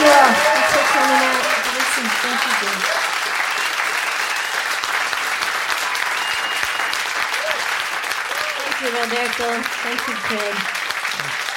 all. Thanks for coming out. Listen, thank you, Jim. Thank you, Roberto. Thank you, Craig.